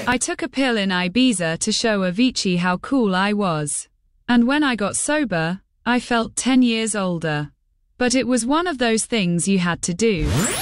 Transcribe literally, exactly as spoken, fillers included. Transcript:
I took a pill in Ibiza to show Avicii how cool I was. And when I got sober, I felt ten years older. But it was one of those things you had to do.